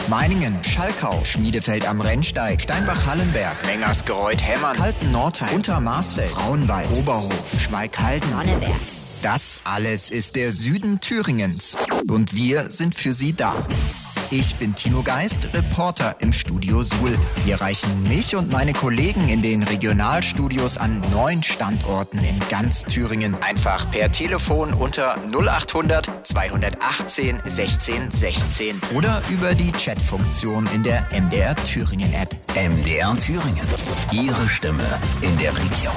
Meiningen, Schalkau, Schmiedefeld am Rennsteig, Steinbach-Hallenberg, Mengersgereuth-Hemmern, Kalten-Nordheim, Untermarsfeld, Frauenwald, Oberhof, Schmalkalden, Sonneberg. Das alles ist der Süden Thüringens. Und wir sind für Sie da. Ich bin Tino Geist, Reporter im Studio Suhl. Sie erreichen mich und meine Kollegen in den Regionalstudios an 9 Standorten in ganz Thüringen. Einfach per Telefon unter 0800 218 16 16 oder über die Chatfunktion in der MDR Thüringen App. MDR Thüringen. Ihre Stimme in der Region.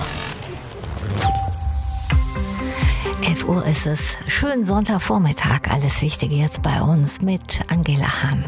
11 Uhr ist es. Schönen Sonntagvormittag. Alles Wichtige jetzt bei uns mit Angela Hahn.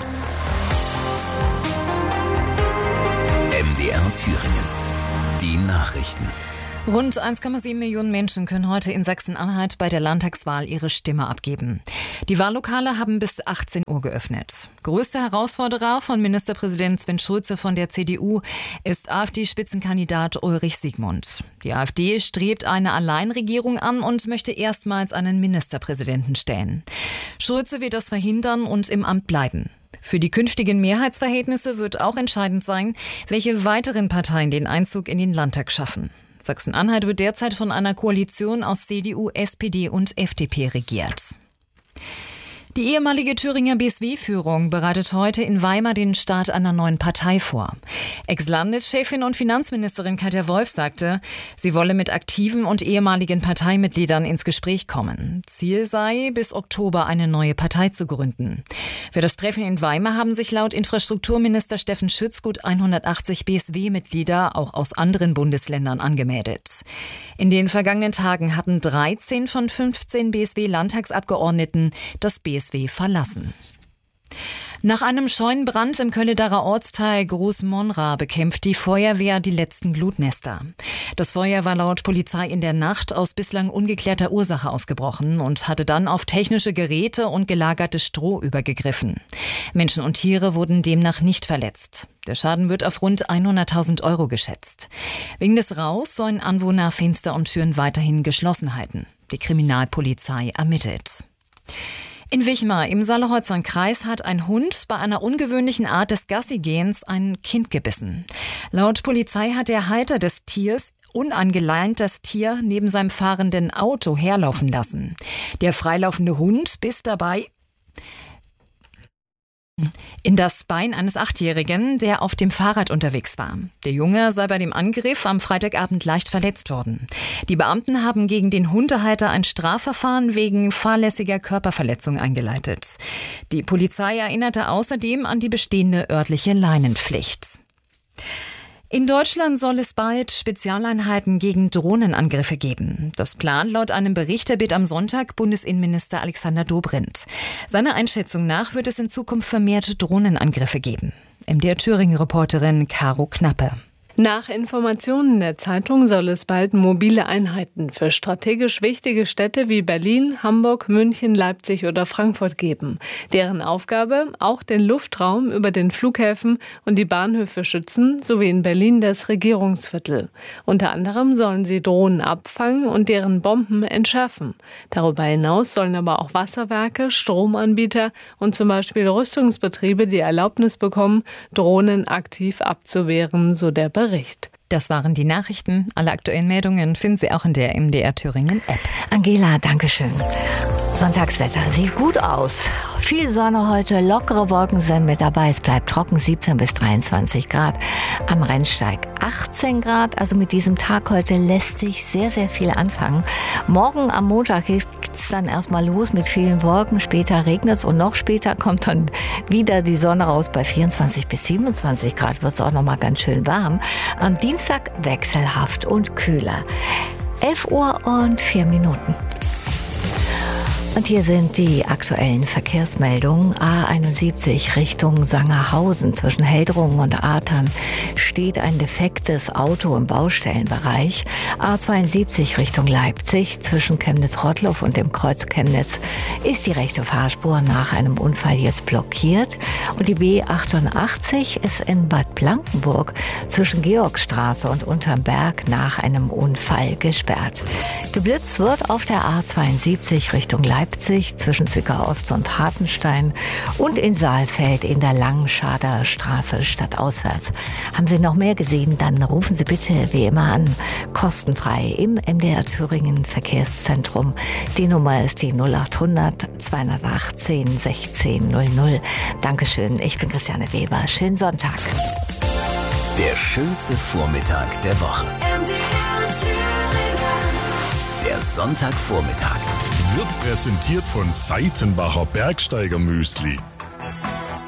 MDR Thüringen. Die Nachrichten. Rund 1,7 Millionen Menschen können heute in Sachsen-Anhalt bei der Landtagswahl ihre Stimme abgeben. Die Wahllokale haben bis 18 Uhr geöffnet. Größter Herausforderer von Ministerpräsident Sven Schulze von der CDU ist AfD-Spitzenkandidat Ulrich Siegmund. Die AfD strebt eine Alleinregierung an und möchte erstmals einen Ministerpräsidenten stellen. Schulze wird das verhindern und im Amt bleiben. Für die künftigen Mehrheitsverhältnisse wird auch entscheidend sein, welche weiteren Parteien den Einzug in den Landtag schaffen. Sachsen-Anhalt wird derzeit von einer Koalition aus CDU, SPD und FDP regiert. Die ehemalige Thüringer BSW-Führung bereitet heute in Weimar den Start einer neuen Partei vor. Ex-Landeschefin und Finanzministerin Katja Wolf sagte, sie wolle mit aktiven und ehemaligen Parteimitgliedern ins Gespräch kommen. Ziel sei, bis Oktober eine neue Partei zu gründen. Für das Treffen in Weimar haben sich laut Infrastrukturminister Steffen Schütz gut 180 BSW-Mitglieder auch aus anderen Bundesländern angemeldet. In den vergangenen Tagen hatten 13 von 15 BSW-Landtagsabgeordneten das BSW verlassen. Nach einem Scheunenbrand im Kölledacher Ortsteil Großmonra bekämpft die Feuerwehr die letzten Glutnester. Das Feuer war laut Polizei in der Nacht aus bislang ungeklärter Ursache ausgebrochen und hatte dann auf technische Geräte und gelagertes Stroh übergegriffen. Menschen und Tiere wurden demnach nicht verletzt. Der Schaden wird auf rund 100.000 € geschätzt. Wegen des Rauchs sollen Anwohner Fenster und Türen weiterhin geschlossen halten. Die Kriminalpolizei ermittelt. In Wichmar im Saale-Holzern-Kreis hat ein Hund bei einer ungewöhnlichen Art des Gassigehens ein Kind gebissen. Laut Polizei hat der Halter des Tiers unangeleint das Tier neben seinem fahrenden Auto herlaufen lassen. Der freilaufende Hund biss dabei in das Bein eines 8-Jährigen, der auf dem Fahrrad unterwegs war. Der Junge sei bei dem Angriff am Freitagabend leicht verletzt worden. Die Beamten haben gegen den Hundehalter ein Strafverfahren wegen fahrlässiger Körperverletzung eingeleitet. Die Polizei erinnerte außerdem an die bestehende örtliche Leinenpflicht. In Deutschland soll es bald Spezialeinheiten gegen Drohnenangriffe geben. Das plant laut einem Bericht der Bild am Sonntag Bundesinnenminister Alexander Dobrindt. Seiner Einschätzung nach wird es in Zukunft vermehrt Drohnenangriffe geben. MDR Thüringen-Reporterin Caro Knappe. Nach Informationen der Zeitung soll es bald mobile Einheiten für strategisch wichtige Städte wie Berlin, Hamburg, München, Leipzig oder Frankfurt geben. Deren Aufgabe, auch den Luftraum über den Flughäfen und die Bahnhöfe schützen, sowie in Berlin das Regierungsviertel. Unter anderem sollen sie Drohnen abfangen und deren Bomben entschärfen. Darüber hinaus sollen aber auch Wasserwerke, Stromanbieter und zum Beispiel Rüstungsbetriebe die Erlaubnis bekommen, Drohnen aktiv abzuwehren, so der Bericht. Das waren die Nachrichten. Alle aktuellen Meldungen finden Sie auch in der MDR Thüringen App. Angela, dankeschön. Sonntagswetter sieht gut aus. Viel Sonne heute, lockere Wolken sind mit dabei. Es bleibt trocken, 17 bis 23 Grad. Am Rennsteig 18 Grad. Also mit diesem Tag heute lässt sich sehr, sehr viel anfangen. Morgen am Montag geht es dann erstmal los mit vielen Wolken. Später regnet es und noch später kommt dann wieder die Sonne raus. Bei 24 bis 27 Grad wird es auch noch mal ganz schön warm. Am Dienstag wechselhaft und kühler. 11 Uhr und 4 Minuten. Und hier sind die aktuellen Verkehrsmeldungen. A71 Richtung Sangerhausen zwischen Heldrungen und Athern steht ein defektes Auto im Baustellenbereich. A72 Richtung Leipzig zwischen Chemnitz-Rottloff und dem Kreuz Chemnitz ist die rechte Fahrspur nach einem Unfall jetzt blockiert. Und die B88 ist in Bad Blankenburg zwischen Georgsstraße und Unterm Berg nach einem Unfall gesperrt. Geblitzt wird auf der A72 Richtung Leipzig Leipzig zwischen Zwickau Ost und Hartenstein und in Saalfeld in der Langscharder Straße stadtauswärts. Haben Sie noch mehr gesehen, dann rufen Sie bitte wie immer an, kostenfrei im MDR Thüringen Verkehrszentrum. Die Nummer ist die 0800 218 16 00. Dankeschön, ich bin Christiane Weber. Schönen Sonntag. Der schönste Vormittag der Woche. Der Sonntagvormittag wird präsentiert von Seitenbacher Bergsteiger Müsli.